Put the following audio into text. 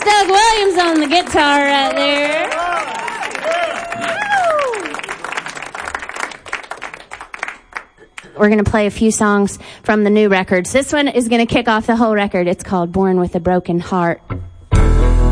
Doug Williams on the guitar right there. We're going to play a few songs from the new records. This one is going to kick off the whole record. It's called Born with a Broken Heart.